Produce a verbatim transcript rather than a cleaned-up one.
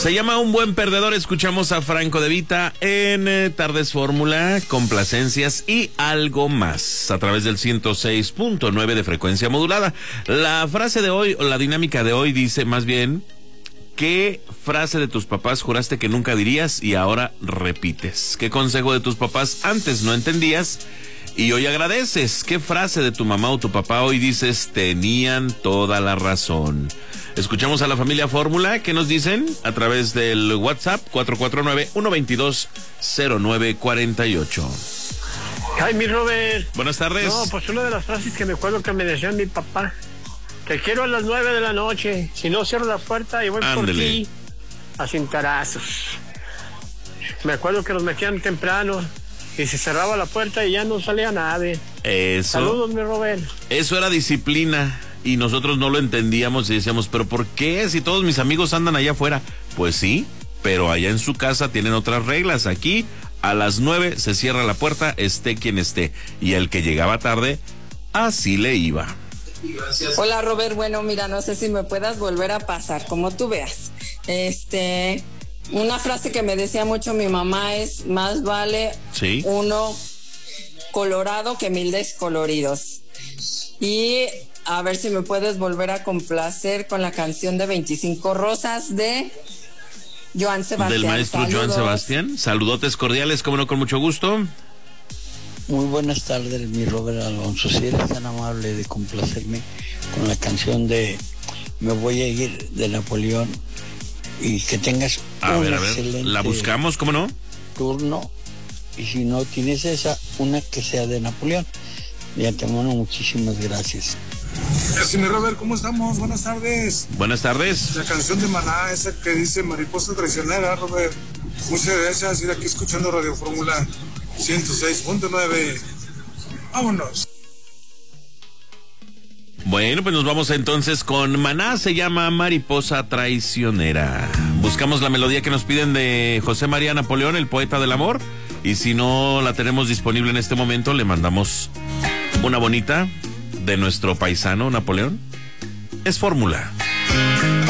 Se llama Un Buen Perdedor. Escuchamos a Franco De Vita en eh, Tardes Fórmula, complacencias y algo más a través del ciento seis punto nueve de frecuencia modulada. La frase de hoy, o la dinámica de hoy, dice más bien: ¿qué frase de tus papás juraste que nunca dirías y ahora repites? ¿Qué consejo de tus papás antes no entendías y hoy agradeces? ¿Qué frase de tu mamá o tu papá hoy dices tenían toda la razón? Escuchamos a la familia Fórmula. ¿Qué nos dicen? A través del WhatsApp cuatro cuatro nueve, uno dos dos, cero nueve cuatro ocho. Ay, mi Robert. Buenas tardes. No, pues una de las frases que me acuerdo que me decía mi papá: te quiero a las nueve de la noche, si no cierro la puerta y voy Ándele. por ti a cintarazos. Me acuerdo que nos metían temprano y se cerraba la puerta y ya no salía nadie. Eso. Saludos, mi Robert. Eso era disciplina y nosotros no lo entendíamos y decíamos, ¿pero por qué? Si todos mis amigos andan allá afuera. Pues sí, pero allá en su casa tienen otras reglas. Aquí a las nueve se cierra la puerta, esté quien esté. Y el que llegaba tarde, así le iba. Gracias. Hola, Robert. Bueno, mira, no sé si me puedas volver a pasar, como tú veas. Este, una frase que me decía mucho mi mamá es: más vale ¿Sí? uno colorado que mil descoloridos. Y a ver si me puedes volver a complacer con la canción de veinticinco Rosas de Joan Sebastián. Del maestro Saludos. Joan Sebastián. Saludotes cordiales, como no, con mucho gusto. Muy buenas tardes, mi Robert Alonso. Si eres tan amable de complacerme con la canción de Me voy a ir de Napoleón, y que tengas a un ver, a ver, excelente la buscamos, ¿cómo no? turno. Y si no tienes esa, una que sea de Napoleón. De antemano, muchísimas gracias. Sí, mi Robert, ¿cómo estamos? Buenas tardes. Buenas tardes. La canción de Maná, esa que dice Mariposa Traicionera, Robert. Muchas gracias. Ir aquí escuchando Radio Fórmula ciento seis punto nueve. Vámonos. Bueno, pues nos vamos entonces con Maná. Se llama Mariposa Traicionera. Buscamos la melodía que nos piden de José María Napoleón, el poeta del amor. Y si no la tenemos disponible en este momento, le mandamos una bonita de nuestro paisano Napoleón. Es Fórmula.